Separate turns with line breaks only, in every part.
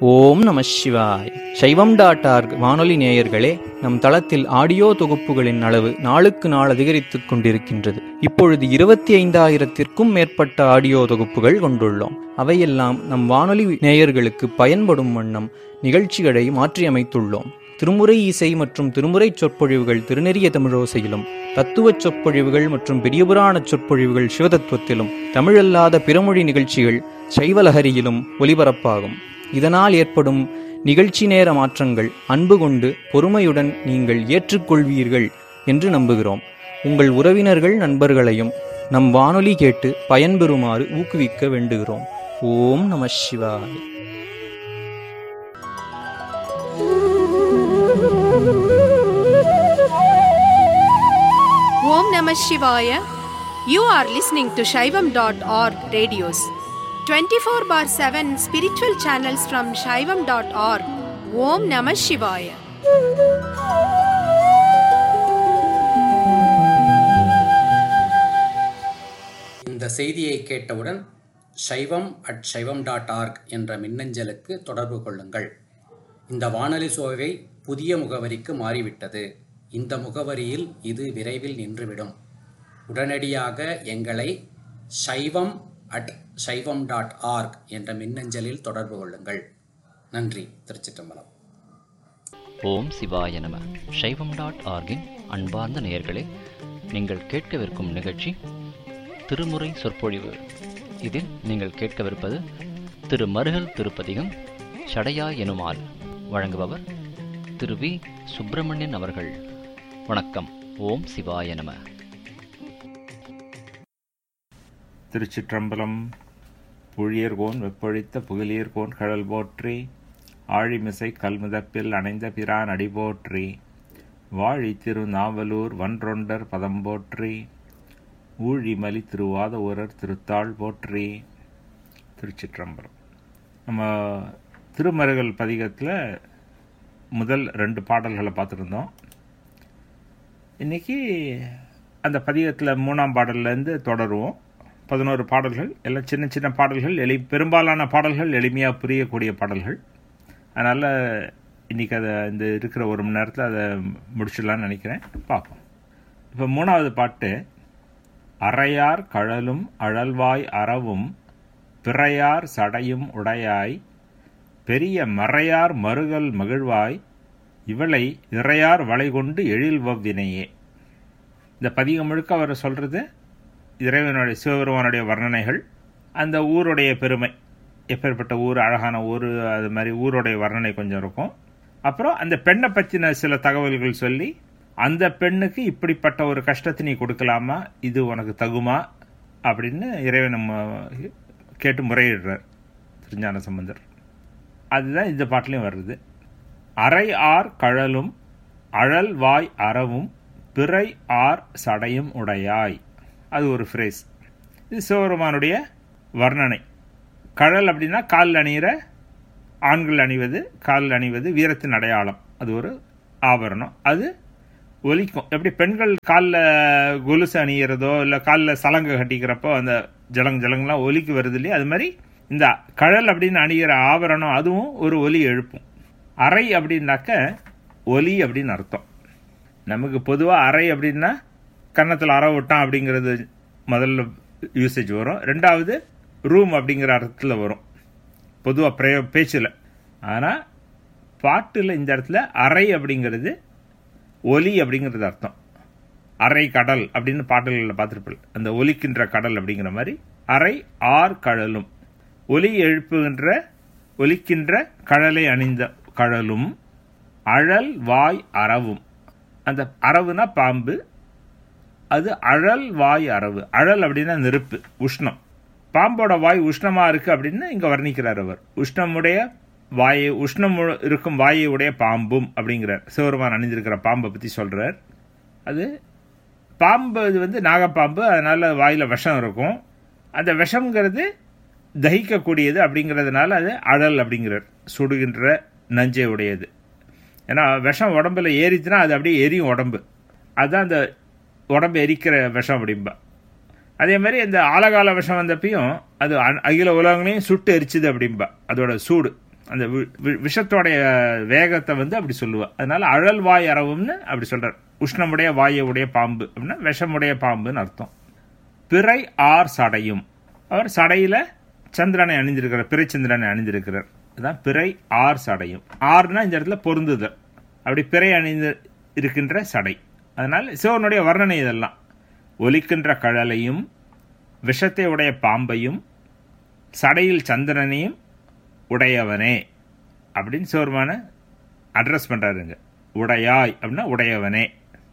ஓம் நம சிவாய். சைவம்.org வானொலி நேயர்களே, நம் தளத்தில் ஆடியோ தொகுப்புகளின் அளவு நாளுக்கு நாள் அதிகரித்துக் கொண்டிருக்கின்றது. இப்பொழுது 25,000-த்திற்கும் மேற்பட்ட ஆடியோ தொகுப்புகள் கொண்டுள்ளோம். அவையெல்லாம் நம் வானொலி நேயர்களுக்கு பயன்படும் வண்ணம் நிகழ்ச்சிகளை மாற்றியமைத்துள்ளோம். திருமுறை இசை மற்றும் திருமுறை சொற்பொழிவுகள் திருநெறிய தமிழோசையிலும், தத்துவச் சொற்பொழிவுகள் மற்றும் பெரியபுராண சொற்பொழிவுகள் சிவதத்துவத்திலும், தமிழல்லாத பிறமொழி நிகழ்ச்சிகள் சைவலஹரியிலும் ஒலிபரப்பாகும். இதனால் ஏற்படும் நிகழ்ச்சி நேர மாற்றங்கள் அன்பு கொண்டு பொறுமையுடன் நீங்கள் ஏற்றுக்கொள்வீர்கள் என்று நம்புகிறோம். உங்கள் உறவினர்கள் நண்பர்களையும் நம் வானொலி கேட்டு பயன்பெறுமாறு ஊக்குவிக்க வேண்டுகிறோம். ஓம் நம சிவாய்.
Om Namah Shivaya. You are listening to Shaivam.org radios. 24/7 spiritual channels from Shaivam.org. Om Namah Shivaya.
இந்த செய்தியை கேட்டவுடன் shaivam@shaivam.org என்ற மின்னஞ்சலுக்கு தொடர்பு கொள்ளுங்கள். இந்த வானொலி சோவை புதிய முகவரிக்கு மாறிவிட்டது. இந்த முகவரியில் இது விரைவில் நின்றுவிடும். உடனடியாக எங்களை shaivam@shaivam.org என்ற மின்னஞ்சலில் தொடர்பு கொள்ளுங்கள். நன்றி. திருச்சிற்றம்பலம்.
ஓம் சிவாய நம. சைவம்.org-இன் அன்பார்ந்த நேயர்களே, நீங்கள் கேட்கவிருக்கும் நிகழ்ச்சி திருமுறை சொற்பொழிவு. இதில் நீங்கள் கேட்கவிருப்பது திரு மருகல் திருப்பதிகம் சடையா எனுமால். வழங்குபவர் திரு வி. சுப்பிரமணியன் அவர்கள். வணக்கம். ஓம் சிவாய நம.
திருச்சிற்றம்பலம். புழியர்கோன் வெப்பொழித்த புகழியர்கோன் கடல் போற்றி, ஆழிமிசை கல்முதப்பில் அணைந்த பிரான் அடி போற்றி, வாழி திரு நாவலூர் வன்றொண்டர் பதம் போற்றி, ஊழிமலி திருவாத ஊரர் திருத்தாள் போற்றி. திருச்சிற்றம்பலம். நம்ம திருமருகல் பதிகத்தில் முதல் 2 பாடல்களை பார்த்துருந்தோம். இன்றைக்கி அந்த பதிகத்தில் 3ஆம் பாடல்லேருந்து தொடருவோம். 11 பாடல்கள், எல்லாம் சின்ன சின்ன பாடல்கள், பெரும்பாலான பாடல்கள் எளிமையாக புரியக்கூடிய பாடல்கள். அதனால் இன்றைக்கி அதை இந்த இருக்கிற 1 மணி நேரத்தில் அதை முடிச்சிடலான்னு நினைக்கிறேன். பார்ப்போம். இப்போ 3ஆவது பாட்டு. அறையார் கழலும் அழல்வாய் அறவும் பிறையார் சடையும் உடையாய், பெரிய மறையார் மருகல் மகிழ்வாய், இவளை இறையார் வளை கொண்டு எழில்வவ்வினையே. இந்த பதிகம் முழுக்க அவர் சொல்கிறது இறைவனுடைய சிவபெருமானுடைய வர்ணனைகள், அந்த ஊருடைய பெருமை, எப்பேற்பட்ட ஊர், அழகான ஊர், அது மாதிரி ஊருடைய வர்ணனை கொஞ்சம் இருக்கும். அப்புறம் அந்த பெண்ணை பற்றின சில தகவல்கள் சொல்லி, அந்த பெண்ணுக்கு இப்படிப்பட்ட ஒரு கஷ்டத்தை நீ கொடுக்கலாமா, இது உனக்கு தகுமா அப்படின்னு இறைவன் கேட்டு முறையிடுறார் திருஞான சம்பந்தர். அதுதான் இந்த பாட்டிலையும் வருது. அறை ஆர் கழலும் அழல் வாய் அறவும் பிறை ஆர் சடையும் உடையாய். அது ஒரு ஃப்ரேஸ். இது சிவபெருமானுடைய வர்ணனை. கழல் அப்படின்னா காலில் அணிகிற, ஆண்கள் அணிவது, காலில் அணிவது வீரத்தின் அடையாளம். அது ஒரு ஆபரணம். அது ஒலிக்கும். எப்படி பெண்கள் காலில் கொலுசு அணிகிறதோ இல்லை காலில் சலங்கை கட்டிக்கிறப்போ அந்த ஜலங்கெல்லாம் ஒலிக்கு வருது இல்லையா, அது மாதிரி இந்த கழல் அப்படின்னு அணிகிற ஆபரணம் அதுவும் ஒரு ஒலி எழுப்பும். அறை அப்படின்னாக்க ஒலி அப்படின்னு அர்த்தம். நமக்கு பொதுவாக அறை அப்படின்னா கன்னத்தில் அற விட்டான் அப்படிங்கிறது முதல்ல யூசேஜ் வரும். 2வது ரூம் அப்படிங்கிற அர்த்தத்தில் வரும் பொதுவாக பேச்சில். ஆனால் பாட்டில் இந்த இடத்துல அறை அப்படிங்கிறது ஒலி அப்படிங்கிறது அர்த்தம். அறை கடல் அப்படின்னு பாட்டுகளில் பார்த்துருப்பீங்க, அந்த ஒலிக்கின்ற கடல் அப்படிங்கிற மாதிரி அறை ஆர் கழலும், ஒலி எழுப்புகின்ற ஒலிக்கின்ற கழலை அணிந்த கழலும், அழல் வாய் அறவும். அந்த அறவுனா பாம்பு, அது அழல் வாய் அறவு. அழல் அப்படின்னா நெருப்பு, உஷ்ணம். பாம்போட வாய் உஷ்ணமாக இருக்குது அப்படின்னு இங்கே வர்ணிக்கிறார் அவர். உஷ்ணமுடைய வாயை, உஷ்ணம் இருக்கும் வாயை உடைய பாம்பும் அப்படிங்கிறார். சிவபெருமான் அணிந்திருக்கிற பாம்பை பற்றி சொல்கிறார். அது பாம்பு, அது வந்து நாகப்பாம்பு, அதனால் வாயில் விஷம் இருக்கும். அந்த விஷம்ங்கிறது தகிக்கக்கூடியது அப்படிங்கிறதுனால அது அழல் அப்படிங்கிறார். சுடுகின்ற நஞ்சை உடையது. ஏன்னா விஷம் உடம்புல ஏறிச்சுன்னா அது அப்படியே எரியும் உடம்பு. அதுதான் அந்த உடம்பு எரிக்கிற விஷம் அப்படிம்பா. அதே மாதிரி இந்த ஆலகால விஷம் வந்தப்பையும் அது அகில உலகங்களையும் சுட்டு எரிச்சுது அப்படிம்பா. அதோட சூடு அந்த விஷத்தோடைய வேகத்தை அப்படி சொல்லுவா. அதனால அழல் வாய் அரவும்னு அப்படி சொல்றார். உஷ்ணமுடைய வாயுடைய பாம்பு அப்படின்னா விஷமுடைய பாம்புன்னு அர்த்தம். பிறை ஆர் சடையும், அவர் சடையில சந்திரனை அணிந்திருக்கிறார், பிறை சந்திரனை அணிந்திருக்கிறார். அதுதான் பிறை ஆர் சடையும். ஆர்னா இந்த இடத்துல பொருந்துதல், அப்படி பிறை அணிந்து இருக்கின்ற சடை. அதனால சிவனுடைய வர்ணனை இதெல்லாம். ஒலிக்கின்ற கழலையும் விஷத்தை உடைய பாம்பையும் சடையில் சந்திரனையும் உடையவனே அப்படின்னு சிவருமான அட்ரஸ் பண்றாருங்க. உடையாய் அப்படின்னா உடையவனே.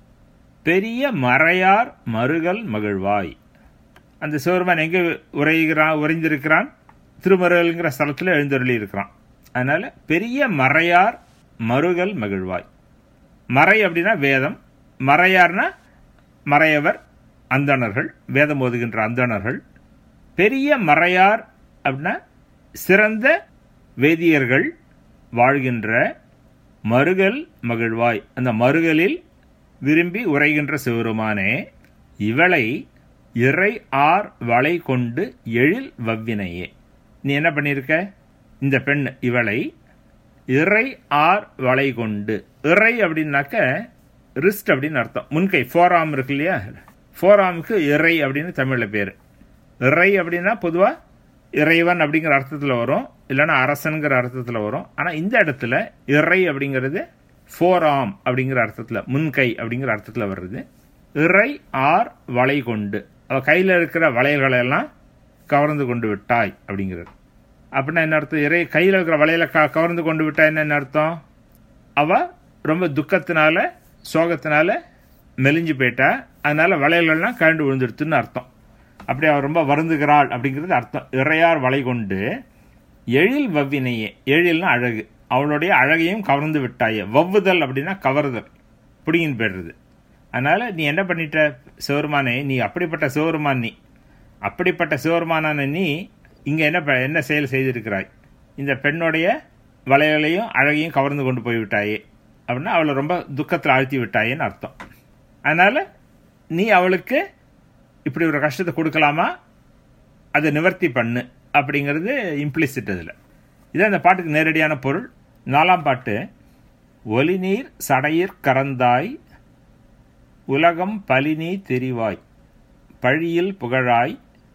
பெரிய மறையார் மருகல் மகிழ்வாய். அந்த சிவருமான் எங்கே உறைந்திருக்கிறான்? திருமருகல்ங்கிற ஸ்தலத்தில் எழுந்தருளி இருக்கிறான். அதனால பெரிய மறையார் மருகல் மகிழ்வாய். மறை அப்படின்னா வேதம், மறையார்னா மறையவர், அந்தணர்கள், வேதம் ஓதுகின்ற அந்தணர்கள். பெரிய மறையார் அப்படின்னா சிறந்த வேதியர்கள் வாழ்கின்ற மருகல் மகிழ்வாய். அந்த மருகலில் விரும்பி உரைகின்ற சிவருமானே, இவளை இறை ஆர் வளை கொண்டு எழில் வவ்வினையே. நீ என்ன பண்ணியிருக்க? இந்த பெண் இவளை இறை ஆர் வளை கொண்டு. இறை அப்படின்னாக்க ரிஸ்ட் அப்படின்னு அர்த்தம். முன்கை ஃபோராம் இருக்கு இல்லையா, ஃபோராமுக்கு இறை அப்படின்னு தமிழில் பேர். இறை அப்படின்னா பொதுவாக இறைவன் அப்படிங்கிற அர்த்தத்தில் வரும், இல்லைன்னா அரசனுங்கிற அர்த்தத்தில் வரும். ஆனால் இந்த இடத்துல இறை அப்படிங்கிறது ஃபோராம் அப்படிங்கிற அர்த்தத்தில், முன்கை அப்படிங்கிற அர்த்தத்தில் வர்றது. இறை ஆர் வளை கொண்டு, அவள் கையில் இருக்கிற வளையல்களை எல்லாம் கவர்ந்து கொண்டு விட்டாய் அப்படிங்கிறது. அப்படின்னா என்ன அர்த்தம்? இறை கையில் இருக்கிற வளையலை கவர்ந்து கொண்டு விட்டாய் என்ன அர்த்தம்? அவள் ரொம்ப துக்கத்தினால சோகத்தினால மெலிஞ்சு போயிட்டா, அதனால வளையல்கள்லாம் கழண்டு விழுந்துடுத்துன்னு அர்த்தம். அப்படி அவள் ரொம்ப வருந்துகிறாள் அப்படிங்கிறது அர்த்தம். இறையார் வளை கொண்டு எழில் வவ்வினையே. எழில்னா அழகு, அவளுடைய அழகையும் கவர்ந்து விட்டாயே. வவ்வுதல் அப்படின்னா கவர்தல், பிடிங்கின்னு போயிடுறது. அதனால நீ என்ன பண்ணிட்ட சிவருமானே? நீ அப்படிப்பட்ட சிவருமான். நீ அப்படிப்பட்ட சிவருமானான நீ இங்கே என்ன செயல் செய்திருக்கிறாய்? இந்த பெண்ணுடைய வளையலையும் அழகையும் கவர்ந்து கொண்டு போய்விட்டாயே அப்படின்னா அவளை ரொம்ப துக்கத்தில் ஆழ்த்தி விட்டாயேன்னு அர்த்தம். அதனால நீ அவளுக்கு இப்படி ஒரு கஷ்டத்தை கொடுக்கலாமா, அதை நிவர்த்தி பண்ணு அப்படிங்கிறது இம்ப்ளிசிட். அதில் இதான் அந்த பாட்டுக்கு நேரடியான பொருள். 4ஆம் பாட்டு. ஒலிநீர் சடையிற் கரந்தாய் உலகம் பலினீ தெரிவாய் பழியில் புகழாய்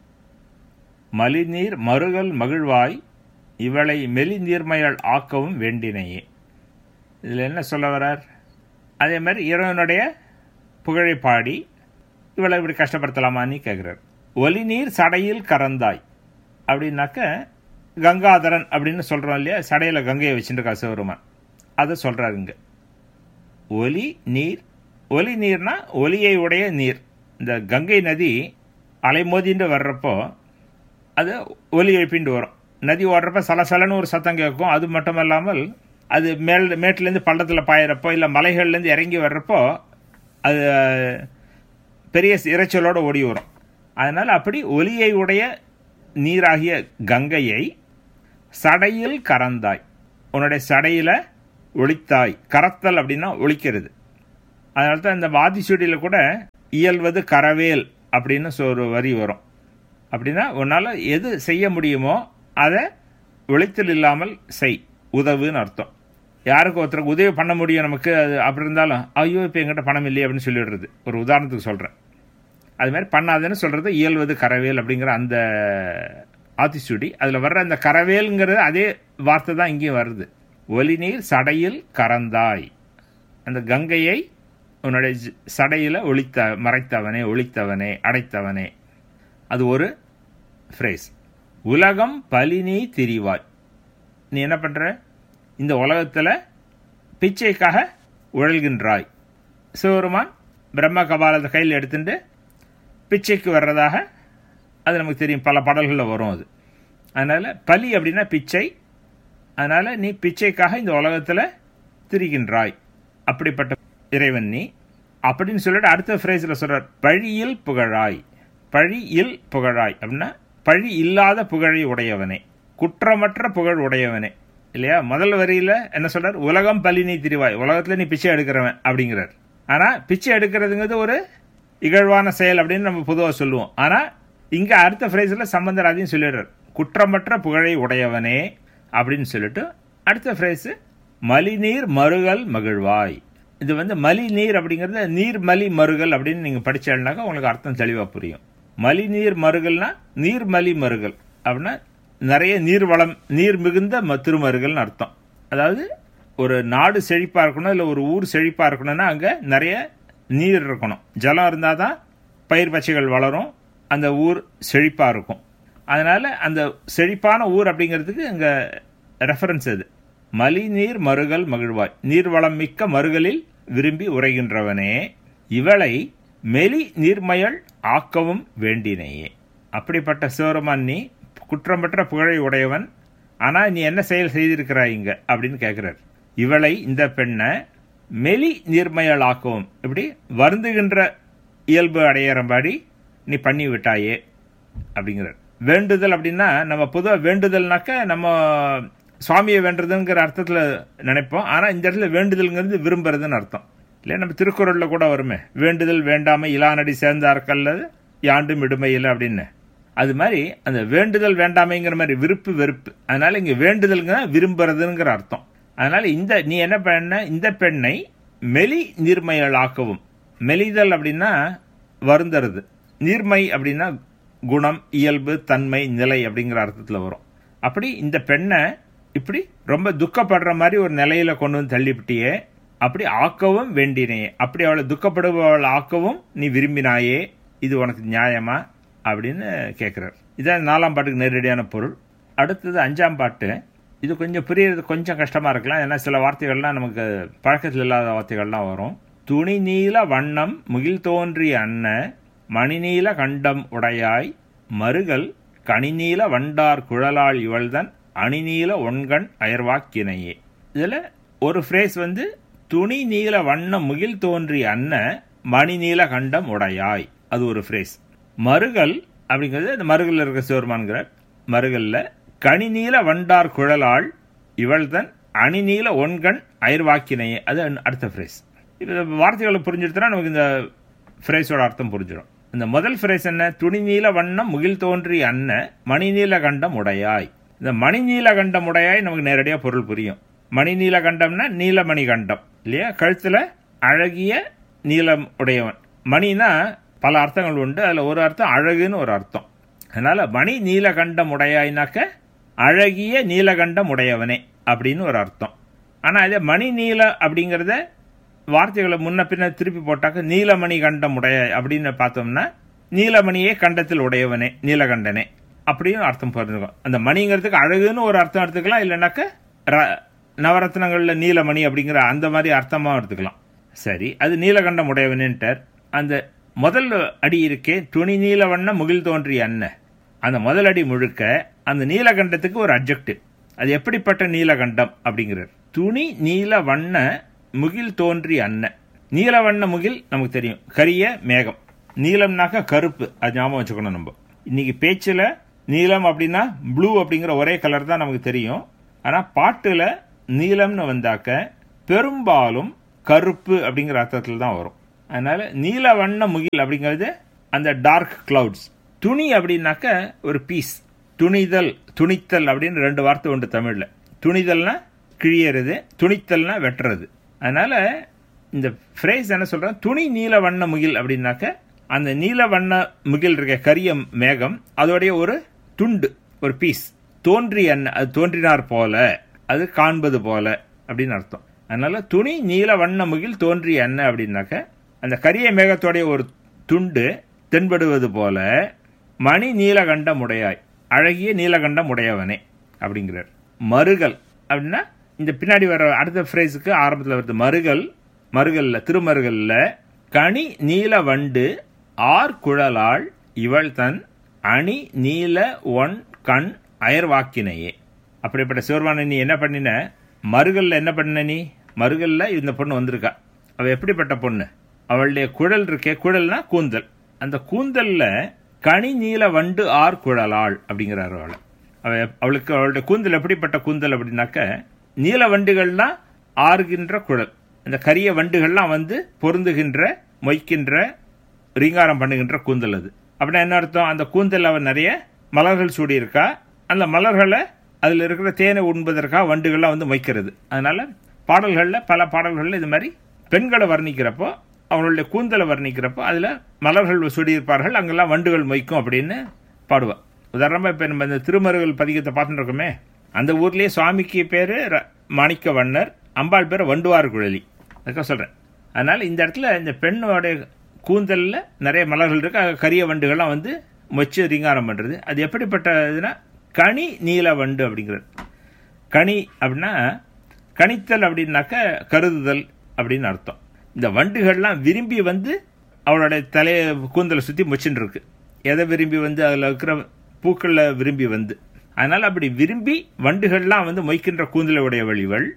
மலிநீர் மருகல் மகிழ்வாய் இவளை மெலிநீர்மையால் ஆக்கவும் வேண்டினையே. இதில் என்ன சொல்ல வர்றார்? அதே மாதிரி இறைவனுடைய புகழை பாடி இவளை இப்படி கஷ்டப்படுத்தலாமான்னு கேட்குறார். ஒலிநீர் சடையில் கரந்தாய் அப்படின்னாக்க கங்காதரன் அப்படின்னு சொல்கிறோம் இல்லையா, சடையில் கங்கையை வச்சுருக்கா சிவருமான், அதை சொல்கிறாருங்க. ஒலி நீர், ஒலி நீர்னா ஒலியை உடைய நீர். இந்த கங்கை நதி அலைமோதின்னு வர்றப்போ அது ஒலி எழுப்பிண்டு வரும். நதி ஓடுறப்ப சலசலன்னு ஒரு சத்தம் கேட்கும். அது மட்டும் இல்லாமல் அது மேட்டிலேருந்து பள்ளத்தில் பாயிறப்போ இல்லை மலைகள்லேருந்து இறங்கி வர்றப்போ அது பெரிய இறைச்சலோடு ஓடி வரும். அதனால் அப்படி ஒலியை உடைய நீராகிய கங்கையை சடையில் கரந்தாய், உன்னுடைய சடையில் ஒளித்தாய். கரத்தல் அப்படின்னா ஒளிக்கிறது. அதனால தான் இந்த வாதிச்சுடியில் கூட இயல்வது கரவேல் அப்படின்னு ஒரு வரி வரும். அப்படின்னா உன்னால் எது செய்ய முடியுமோ அதை ஒளித்தல் இல்லாமல் செய், உதவுன்னு அர்த்தம். யாருக்கு ஒருத்தருக்கு உதவி பண்ண முடியும் நமக்கு, அது அப்படி இருந்தாலும் ஐயோ இப்போ எங்கிட்ட பணம் இல்லையே அப்படின்னு சொல்லிடுறது. ஒரு உதாரணத்துக்கு சொல்கிறேன். அது மாதிரி பண்ணாதுன்னு சொல்கிறது இயல்வது கரவேல் அப்படிங்கிற அந்த ஆத்திச்சூடி. அதில் வர்ற அந்த கரவேலுங்கிறது அதே வார்த்தை தான் இங்கேயும் வருது. ஒலிநீர் சடையில் கரந்தாய், அந்த கங்கையை உன்னுடைய சடையில் மறைத்தவனே, ஒளித்தவனே, அடைத்தவனே. அது ஒரு ஃப்ரேஸ். உலகம் பலினி திரிவாய். நீ என்ன பண்ணுற? இந்த உலகத்தில் பிச்சைக்காக உழல்கின்றாய். சிவருமான் பிரம்ம கபாலத்தை கையில் எடுத்துட்டு பிச்சைக்கு வர்றதாக அது நமக்கு தெரியும், பல பாடல்களில் வரும் அது. அதனால் பலி அப்படின்னா பிச்சை. அதனால் நீ பிச்சைக்காக இந்த உலகத்தில் திரிகின்றாய். அப்படிப்பட்ட இறைவன் நீ அப்படின்னு சொல்லிட்டு அடுத்த ஃப்ரேஸில் சொல்கிறார், பழியில் புகழாய். பழியில் புகழாய் அப்படின்னா பழி இல்லாத புகழை உடையவனே, குற்றமற்ற புகழ் உடையவனே இல்லையா. முதல் வரியில் என்ன சொல்கிறார்? உலகம் பலினி திரிவாய், உலகத்தில் நீ பிச்சை எடுக்கிறவன் அப்படிங்கிறார். ஆனால் பிச்சை எடுக்கிறதுங்கிறது ஒரு இகழ்வான செயல் அப்படின்னு நம்ம பொதுவாக சொல்லுவோம். ஆனால் இங்கே அடுத்த ஃப்ரேஸில் சம்பந்தர் அதையும் சொல்லிடுறார், குற்றமற்ற புகழை உடையவனே அப்படின்னு சொல்லிட்டு அடுத்த ஃப்ரேஸு மலிநீர் மருகல் மகிழ்வாய். இது மலிநீர் அப்படிங்கிறது நீர்மலி மருகல் அப்படின்னு நீங்கள் படிச்சேன்னாக்கா உங்களுக்கு அர்த்தம் தெளிவாக புரியும். மலிநீர் மருகல்னா நீர்மலி மருகல் அப்படின்னா நிறைய நீர்வளம், நீர் மிகுந்த திருமருகல்னு அர்த்தம். அதாவது ஒரு நாடு செழிப்பாக இருக்கணும், இல்லை ஒரு ஊர் செழிப்பாக இருக்கணும்னா அங்கே நிறைய நீர் இருக்கணும். ஜலம் இருந்தால் தான் பயிர் பச்சைகள் வளரும், அந்த ஊர் செழிப்பாக இருக்கும். அதனால் அந்த செழிப்பான ஊர் அப்படிங்கிறதுக்கு அங்கே ரெஃபரன்ஸ் அது. மலிநீர் மருகல் மகிழ்வாய், நீர்வளம் மிக்க மருகலில் விரும்பி உரைகின்றவனே, இவளை மெலி நீர்மயல் ஆக்கவும் வேண்டினையே. அப்படிப்பட்ட சிவருமான் நீ குற்றமற்ற புகழை உடையவன், ஆனால் நீ என்ன செயல் செய்திருக்கிறாய் இங்க அப்படின்னு கேட்கிறார். இவளை, இந்த பெண்ணை மெலி நீர்மயல் ஆக்கவும், இப்படி வருந்துகின்ற இயல்பு அடையிறபடி நீ பண்ணி விட்டாயே அப்படிங்கிறார். வேண்டுதல் அப்படின்னா நம்ம பொதுவாக வேண்டுதல்னாக்க நம்ம சுவாமியை வேண்டுறதுங்கிற அர்த்தத்தில் நினைப்போம். ஆனால் இந்த இடத்துல வேண்டுதல்ங்கிறது விரும்புறதுன்னு அர்த்தம் இல்லை. நம்ம திருக்குறளில் கூட வருமே, வேண்டுதல் வேண்டாமை இலானடி சேர்ந்தார்கல்லது யாண்டும் இடுமையில் அப்படின்னு. அது மாதிரி அந்த வேண்டுதல் வேண்டாமைங்கிற மாதிரி விருப்பு வெறுப்பு. அதனால இங்கே வேண்டுதல்ங்கிற விரும்புறதுங்கிற அர்த்தம். அதனால நீ என்ன பண்ண, இந்த பெண்ணை மெலி நீர்மையல் ஆக்கவும். மெலிதல் அப்படின்னா வருந்துறது, நீர்மை அப்படின்னா குணம், இயல்பு, தன்மை, நிலை அப்படிங்கிற அர்த்தத்தில் வரும். அப்படி இந்த பெண்ணை இப்படி ரொம்ப துக்கப்படுற மாதிரி ஒரு நிலையில கொண்டு வந்து தள்ளிவிட்டியே, அப்படி ஆக்கவும் வேண்டினையே, அப்படி அவளை துக்கப்படுபவள் ஆக்கவும் நீ விரும்பினாயே, இது உனக்கு நியாயமா அப்படின்னு கேட்கிறார். இதான் 4ஆம் பாட்டுக்கு நேரடியான பொருள். அடுத்தது 5ஆம் பாட்டு. இது கொஞ்சம் புரியறது கொஞ்சம் கஷ்டமா இருக்கலாம், ஏன்னா சில வார்த்தைகள்லாம் நமக்கு பழக்கத்தில் இல்லாத வார்த்தைகள்லாம் வரும். துணி நீல வண்ணம் முகில் தோன்றிய அன்ன மணிநீல கண்டம் உடையாய் மருகல் கனிநீல வண்டார் குழலாள் இவள்தன் அணிநீல ஒன்கண் அயர்வாக்கினையே. இதுல ஒரு ஃப்ரேஸ் துணி நீல வண்ணம் முகில் தோன்றிய அன்ன மணிநீல கண்டம் உடையாய், அது ஒரு ஃப்ரேஸ். மருகல் அப்படிங்கிறது இந்த மருகல்ல இருக்க சிவருமான்கிறார். மருகல்ல கனிநீல வண்டார் குழலாள் இவள்தன் அணிநீல ஒன்கண் அயர்வாக்கினையே, அது அடுத்த ஃப்ரேஸ். இது வார்த்தைகளை புரிஞ்சுடுத்தா நமக்கு இந்த ஃப்ரேஸோட அர்த்தம் புரிஞ்சிடும். இந்த முதல் ஃப்ரேஸ் என்ன, துணி நீல வண்ணம் முகில் தோன்றி அன்ன மணிநீல கண்டம் உடையாய். இந்த மணிநீல கண்டம் உடையாய் நமக்கு நேரடியாக பொருள் புரியும். மணிநீல கண்டம்னா நீலமணி கண்டம் இல்லையா, கழுத்துல அழகிய நீலம் உடையவன். மணினா பல அர்த்தங்கள் உண்டு, அதுல ஒரு அர்த்தம் அழகுன்னு ஒரு அர்த்தம். அதனால மணி நீலகண்டம் உடையாய்னாக்க அழகிய நீலகண்டம் உடையவனே அப்படின்னு ஒரு அர்த்தம். ஆனா இதே மணி நீல அப்படிங்கிறத வார்த்தைகளை முன்ன பின்ன திருப்பி போட்டாக்க நீலமணி கண்டம் உடைய அப்படின்னு பார்த்தோம்னா நீலமணியே கண்டத்தில் உடையவனே நீலகண்டனே அப்படின்னு அர்த்தம் புரிஞ்சுக்கும். அந்த மணிங்கிறதுக்கு அழகுன்னு ஒரு அர்த்தம் எடுத்துக்கலாம், இல்லைன்னாக்க நவரத்னங்கள்ல நீலமணி அப்படிங்கிற அந்த மாதிரி அர்த்தமா எடுத்துக்கலாம். சரி, அது நீலகண்டம் உடையவனேன்ட்டார். அந்த முதல் அடி இருக்கே, துணி நீல வண்ண முகில் தோன்றிய அன்ன, அந்த முதல் அடி முழுக்க அந்த நீலகண்டத்துக்கு ஒரு அட்ஜெக்டிவ். அது எப்படிப்பட்ட நீலகண்டம் அப்படிங்கிறார். துணி நீல வண்ண முகில் தோன்றி அன்ன. நீல வண்ண முகில் நமக்கு தெரியும், கரிய மேகம். நீலம்னாக்க கருப்பு, அது ஞாபகம் வச்சுக்கணும். நம்ம இன்னைக்கு பேச்சுல நீலம் அப்படின்னா ப்ளூ அப்படிங்கிற ஒரே கலர் தான் நமக்கு தெரியும். ஆனா பாட்டுல நீலம்னு வந்தாக்க பெரும்பாலும் கருப்பு அப்படிங்கிற அர்த்தத்தில் தான் வரும். அதனால நீல வண்ண முகில் அப்படிங்கிறது அந்த டார்க் கிளவுட்ஸ். துணி அப்படின்னாக்க ஒரு பீஸ், துணிதல் துணித்தல் அப்படின்னு 2 வார்த்தை உண்டு தமிழ்ல. துணிதல்னா கிழியறது, துணித்தல்னா வெட்டுறது. அதனால இந்த ஃப்ரேஸ் என்ன சொல்றேன், துணி நீல வண்ண முகில் அப்படின்னாக்க அந்த நீல வண்ண முகில் இருக்க கரிய மேகம் அதோடைய ஒரு துண்டு, ஒரு பீஸ். தோன்றி அன்ன, அது தோன்றினார் போல, அது காண்பது போல அப்படின்னு அர்த்தம். அதனால துணி நீல வண்ண முகில் தோன்றிய அன்ன அப்படின்னாக்க அந்த கரிய மேகத்தோடைய ஒரு துண்டு தென்படுவது போல மணி நீலகண்டம் உடையாய், அழகிய நீலகண்டம் உடையவனே அப்படிங்கிறார். மருகல் அப்படின்னா இந்த பின்னாடி வர அடுத்த ஃப்ரேஸுக்கு ஆரம்பத்தில் வருது மருகல். மருகல்ல திருமருகல்ல கனி நீல வண்டு ஆர் குழலாள் இவள் தன் அணி நீல ஒன் கண் அயர்வாக்கினையே. அப்படிப்பட்ட சிவருமான நீ என்ன பண்ணின, மருகல்ல என்ன பண்ண நீ, மருகல்ல இந்த பொண்ணு வந்திருக்கா. அவ எப்படிப்பட்ட பொண்ணு, அவளுடைய குழல் இருக்கே, குழல்னா கூந்தல், அந்த கூந்தல்ல கனி நீல வண்டு ஆர் குழலாள் அப்படிங்கிறார். அவளுக்கு அவளுடைய கூந்தல் எப்படிப்பட்ட கூந்தல் அப்படின்னாக்க நீல வண்டுகள்னா ஆறுகின்ற குழல், இந்த கரிய வண்டுகள்லாம் பொருந்துகின்ற மொய்க்கின்ற ரீங்காரம் பண்ணுகின்ற கூந்தல். அது அப்படின்னா என்ன அர்த்தம், அந்த கூந்தல் அவன் நிறைய மலர்கள் சூடி இருக்கா, அந்த மலர்களை அதில் இருக்கிற தேனை உண்பதற்காக வண்டுகள்லாம் வந்து மொய்க்கிறது. அதனால் பாடல்களில் பல பாடல்களில் இது மாதிரி பெண்களை வர்ணிக்கிறப்போ, அவங்களுடைய கூந்தலை வர்ணிக்கிறப்போ அதில் மலர்கள் சுடியிருப்பார்கள், அங்கெல்லாம் வண்டுகள் மொய்க்கும் அப்படின்னு பாடுவாள். உதாரணமாக இப்போ நம்ம இந்த திருமருகல் பதிகத்தை பார்த்துட்டு இருக்கோமே, அந்த ஊர்லேயே சுவாமிக்கு பேர் மாணிக்க வண்ணர், அம்பாள் பேர் வண்டுவார் குழலி. அதுக்காக சொல்கிறேன். அதனால் இந்த இடத்துல இந்த பெண்ணோடைய கூந்தலில் நிறைய மலர்கள் இருக்கு, கரிய வண்டுகள்லாம் வந்து மொச்சு ரீங்காரம் பண்ணுறது. அது எப்படிப்பட்ட இதுனா கனி நீல வண்டு அப்படிங்கிறது. கனி அப்படின்னா கணித்தல் அப்படின்னாக்க கருதுதல் அப்படின்னு அர்த்தம். இந்த வண்டுகள்லாம் விரும்பி வந்து அவளுடைய தலையை கூந்தலை சுற்றி மொச்சுன்னு இருக்கு. எதை விரும்பி வந்து அதில் இருக்கிற பூக்களில் விரும்பி வந்து, அதனால் அப்படி விரும்பி வண்டுகள்லாம் வந்து மொய்க்கின்ற கூந்தலை உடையவள் இவள்.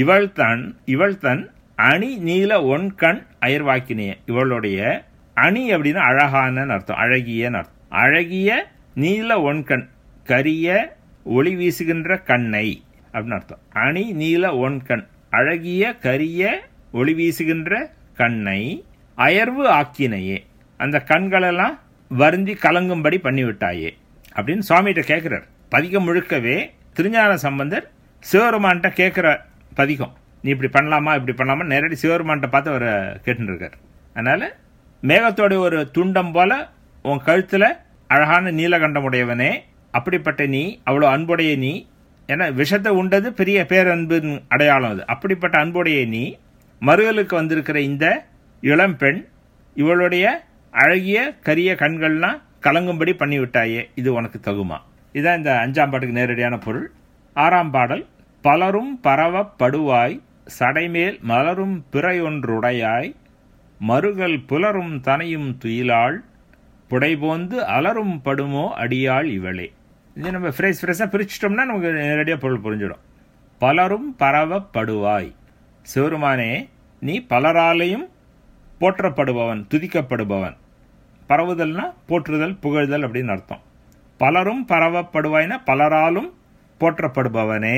இவள் தன் அணி நீல ஒன்கண் அயர்வாக்கினிய. இவளுடைய அணி அப்படின்னா அழகான அர்த்தம், அழகியன்னு அர்த்தம். அழகிய நீல ஒன்கண், கரிய ஒளி வீசுகின்ற கண்ணை அப்படின்னு அர்த்தம். அணி நீல ஒன்கண், அழகிய கரிய ஒளி வீசுகின்ற கண்ணை அயர்வு ஆக்கினையே, அந்த கண்களெல்லாம் வருந்தி கலங்கும்படி பண்ணிவிட்டாயே அப்படின்னு சுவாமிகிட்ட கேட்கிறார். பதிகம் முழுக்கவே திருஞான சம்பந்தர் சிவபெருமான்கிட்ட கேட்கிற பதிகம். நீ இப்படி பண்ணலாமா இப்படி பண்ணலாமா நேரடி சிவபெருமான்கிட்ட பார்த்து அவரை கேட்டுன்னு இருக்கார். அதனால மேகத்தோடைய ஒரு துண்டம் போல உன் கழுத்துல அழகான நீலகண்டம் உடையவனே, அப்படிப்பட்ட நீ, அவ்வளோ அன்புடைய நீ, ஏன்னா விஷத்தை உண்டது பெரிய பேரன்பின் அடையாளம் அது. அப்படிப்பட்ட அன்புடைய நீ மருகலுக்கு வந்திருக்கிற இந்த இளம்பெண், இவளுடைய அழகிய கரிய கண்கள்லாம் கலங்கும்படி பண்ணிவிட்டாயே, இது உனக்கு தகுமா? இதுதான் இந்த 5ஆம் பாட்டுக்கு நேரடியான பொருள். 6ஆம் பாடல். பலரும் பரவப்படுவாய் சடைமேல் மலரும் பிறையொன்றுடையாய் மருகல் புலரும் தனையும் துயிலாள் புடைபோந்து அலரும் படுமோ அடியாள் இவளே. இது நம்ம ஃப்ரெஷ்ஷாக பிரிச்சிட்டோம்னா நமக்கு நேரடியாக பொருள் புரிஞ்சிடும். பலரும் பரவப்படுவாய், சிவருமானே நீ பலராலையும் போற்றப்படுபவன், துதிக்கப்படுபவன். பரவுதல்னா போற்றுதல், புகழ்தல் அப்படின்னு அர்த்தம். பலரும் பரவப்படுவாய்னா பலராலும் போற்றப்படுபவனே,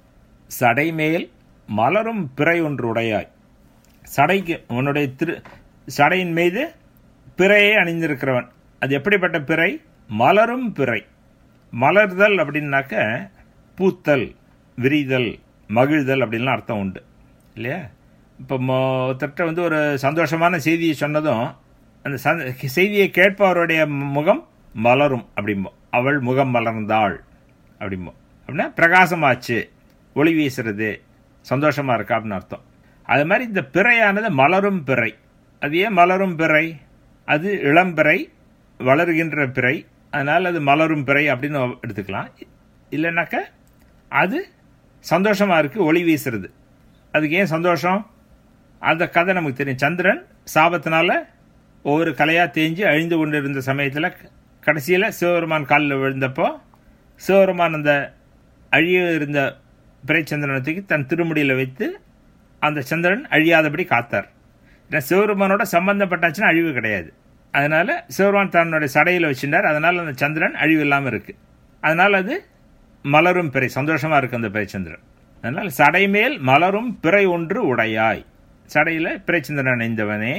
சடைமேல் மலரும் பிறை ஒன்று உடையாய். சடைக்கு உன்னுடைய சடையின் மீது பிறையை அணிந்திருக்கிறவன். அது எப்படிப்பட்ட பிறை? மலரும் பிறை. மலர்தல் அப்படின்னாக்க பூத்தல், விரிதல், மகிழ்தல் அப்படின்லாம் அர்த்தம் உண்டு இல்லையா? இப்போ ஒருத்தட்ட வந்து ஒரு சந்தோஷமான செய்தியை சொன்னதும் அந்த செய்தியை கேட்பவருடைய முகம் மலரும் அப்படிம்போம். அவள் முகம் மலர்ந்தாள் அப்படிம்போம். அப்படின்னா பிரகாசமாச்சு, ஒளி வீசுறது, சந்தோஷமா இருக்கா அப்படின்னு அர்த்தம். அது மாதிரி இந்த பிறையானது மலரும் பிறை. அது ஏன் மலரும் பிறை? அது இளம்பிறை, வளர்கின்ற பிறை, அதனால் அது மலரும் பிறை அப்படின்னு எடுத்துக்கலாம். இல்லைன்னாக்க அது சந்தோஷமா இருக்கு, ஒளி வீசுறது. அதுக்கு ஏன் சந்தோஷம்? அந்த கதை நமக்கு தெரியும். சந்திரன் சாபத்தினால ஒவ்வொரு கலையாக தேஞ்சு அழிந்து கொண்டு இருந்த சமயத்தில் கடைசியில் சிவபெருமான் காலில் விழுந்தப்போ சிவபெருமான் அந்த அழிய இருந்த பிறைச்சந்திரனத்துக்கு தன் திருமுடியில் வைத்து அந்த சந்திரன் அழியாதபடி காத்தார். ஏன்னா சிவபெருமானோட சம்பந்தப்பட்டாச்சுன்னா அழிவு கிடையாது. அதனால சிவபெருமான் தன்னுடைய சடையில் வச்சுட்டார். அதனால் அந்த சந்திரன் அழிவு இல்லாமல் இருக்கு. அதனால் அது மலரும் பிறை, சந்தோஷமா இருக்கு அந்த பிறைச்சந்திரன். அதனால் சடைமேல் மலரும் பிறை ஒன்று உடையாய், சடையில் பிறைச்சந்திரன் அணிந்தவனே.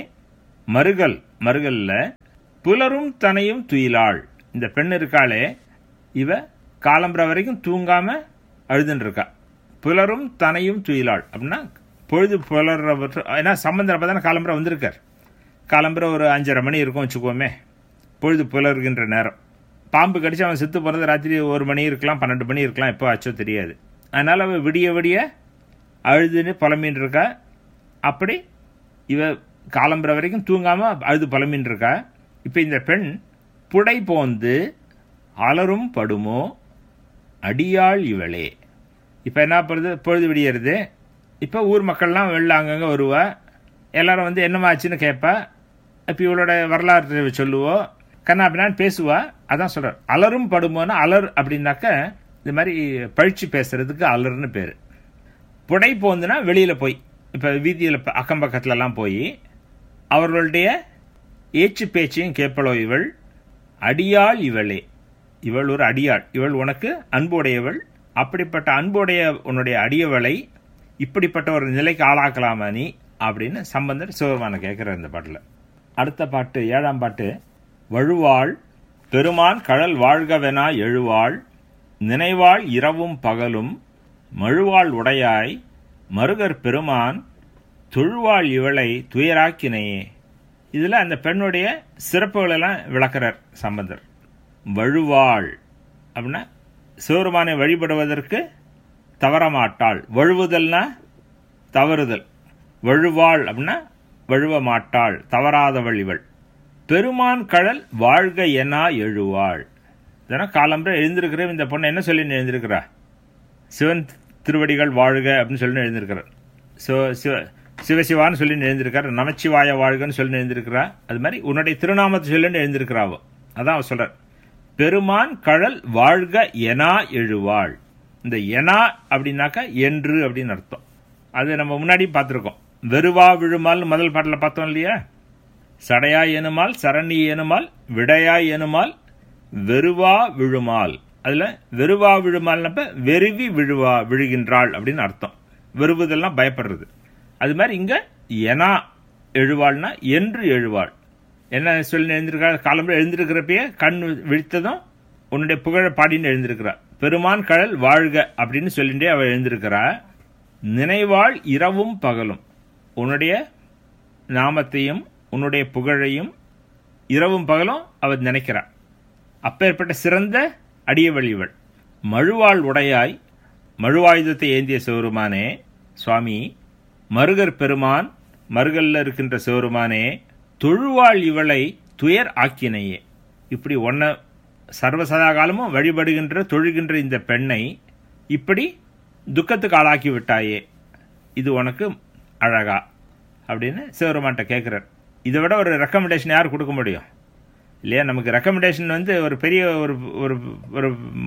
மருகல்ல புலரும் தனையும் துயிலாள். இந்த பெண் இருக்காளே, இவ காலம்புற வரைக்கும் தூங்காம அழுதுன்னு இருக்கா. புலரும் தனையும் துயிலாள் அப்படின்னா பொழுது புலர்ற, ஏன்னா சம்பந்தர் அப்போ தானே காலம்புற வந்திருக்கார். காலம்புற ஒரு 5:30 மணி இருக்கும் வச்சுக்கோமே, பொழுது புலர்கின்ற நேரம். பாம்பு கடிச்சு அவன் செத்து போகிறது ராத்திரி 1 மணி இருக்கலாம், 12 மணி இருக்கலாம், எப்போ ஆச்சோ தெரியாது. அதனால் அவள் விடிய விடிய அழுதுன்னு புலம்பின்னு இருக்கா. அப்படி இவ காலம்புற வரைக்கும் தூங்காமல் அழுது புலம்பின்னு இருக்கா. இப்போ இந்த பெண் புடை போந்து அலரும் படுமோ அடியாள் இவளே. இப்போ என்ன பண்ணுறது? பொழுது விடியறது. இப்போ ஊர் மக்கள்லாம் வெளில அங்கங்கே வருவா. எல்லாரும் வந்து என்னமாச்சுன்னு கேட்பா. இப்போ இவளோட வரலாற்று சொல்லுவோம், கண்ணா அப்படின்னான்னு பேசுவா. அதான் சொல்கிறார், அலரும் படுமோன்னா அலர் அப்படின்னாக்க இது மாதிரி பழிச்சு பேசுறதுக்கு அலர்னு பேர். புடை போந்துன்னா வெளியில் போய், இப்போ வீதியில் அக்கம் பக்கத்துலலாம் போய் அவர்களுடைய ஏச்சு பேச்சையும் கேட்பளோ இவள். அடியாள் இவளே, இவள் ஒரு அடியாள், இவள் உனக்கு அன்புடையவள். அப்படிப்பட்ட அன்புடைய உன்னுடைய அடியவளை இப்படிப்பட்ட ஒரு நிலைக்கு ஆளாக்கலாமா நீ அப்படின்னு சம்பந்தர் சிவபெருமான கேட்குறார் இந்த பாட்டில். அடுத்த பாட்டு 7ஆம் பாட்டு. வழுவாள் பெருமான் கடல் வாழ்கவெனா எழுவாள் நினைவாள் இரவும் பகலும் மழுவாள் உடையாய் மருகர் பெருமான் தொழுவாள் இவளை துயராக்கினையே. இதில் அந்த பெண்ணுடைய சிறப்புகளெல்லாம் விளக்கிறார் சம்பந்தர். வழுவாள் அப்படின்னா சிவருமானை வழிபடுவதற்கு தவறமாட்டாள். வழுவுதல்னா தவறுதல். வழுவாள் அப்படின்னா வழுவ மாட்டாள், தவறாதவள் இவள். பெருமான் கழல் வாழ்க எனா எழுவாள். இதனால் காலம்பரை எழுந்திருக்கிற இந்த பொண்ணை என்ன சொல்லி எழுந்திருக்கிறா? சிவன் திருவடிகள் வாழ்க அப்படின்னு சொல்லி எழுந்திருக்கிறார். சிவசிவான்னு சொல்லி எழுந்திருக்கார். நமச்சிவாய வாழ்கன்னு சொல்லி எழுந்திருக்கிறா. அது மாதிரி உன்னுடைய திருநாமத்தை சொல்லி எழுந்திருக்கிறாவோ. அதான் அவர் சொல்றார், பெருமான் கழல் வாழ்க எனா எழுவாள். இந்த எனா அப்படின்னாக்கா என்று அப்படின்னு அர்த்தம். அது நம்ம முன்னாடி பார்த்துருக்கோம். வெறுவா விழுமால் முதல் பாட்டில் பார்த்தோம் இல்லையா? சடையாய் எனுமால், சரணி எனுமால், விடையாய் எனுமால், வெறுவா விழுமால். அதுல வெறுவா விழுமால்னப்ப வெறுவி விழுகின்றாள் அப்படின்னு அர்த்தம். வெறுவுதெல்லாம் பயப்படுறது. அது மாதிரி இங்க எனா எழுவாள்னா என்று எழுவாள். என்ன சொல்லி எழுந்திருக்கா? காலம்புற எழுந்திருக்கிறப்பயே கண் விழித்ததும் உன்னுடைய புகழ பாடின்னு எழுந்திருக்கிறா. பெருமான் கழல் வாழ்க அப்படின்னு சொல்லிட்டே அவள் எழுந்திருக்கிறா. நினைவாள் இரவும் பகலும் உன்னுடைய நாமத்தையும் உன்னுடைய புகழையும் இரவும் பகலும் அவள் நினைக்கிறாள். அப்பேற்பட்ட சிறந்த அடியவள் இவள். மழுவாள் உடையாய், மழுவாயுதத்தை ஏந்திய சிவருமானே சுவாமி, மருகர் பெருமான், மருகல்ல இருக்கின்ற சிவருமானே, தொழுவாள் இவளை துயர் ஆக்கினையே. இப்படி ஒன்ன சர்வசதா காலமும் வழிபடுகின்ற தொழுகின்ற இந்த பெண்ணை இப்படி துக்கத்துக்கு ஆளாக்கி விட்டாயே, இது உனக்கு அழகா அப்படின்னு சிவருமான்ட்ட கேட்குறார். இதை விட ஒரு ரெக்கமெண்டேஷன் யார் கொடுக்க முடியும் இல்லையா? நமக்கு ரெக்கமெண்டேஷன் வந்து ஒரு பெரிய ஒரு